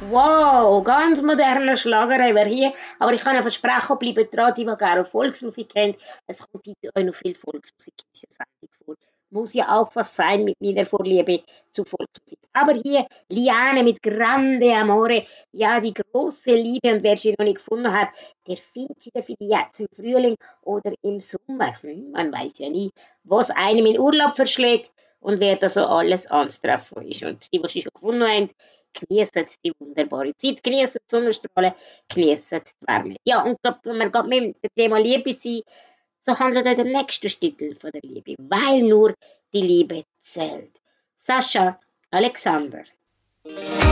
Wow, ganz moderner Schlager haben wir hier. Aber ich kann ja versprechen, bleibt dran, die gerne Volksmusik kennt. Es kommt heute auch noch viel Volksmusik in dieser Sendung vor. Muss ja auch was sein mit meiner Vorliebe zu Volksmusik. Aber hier Liane mit Grande Amore. Ja, die große Liebe. Und wer sie noch nicht gefunden hat, der findet sie vielleicht jetzt im Frühling oder im Sommer. Man weiß ja nie, was einem in Urlaub verschlägt und wer da so alles anzutreffen ist. Und die sie schon gefunden haben, genießen die wunderbare Zeit, genießen die Sonnenstrahlen, genießen die Wärme. Ja, und wenn wir gerade mit dem Thema Liebe sind, so handelt auch der nächste Titel von der Liebe, weil nur die Liebe zählt. Sascha Alexander.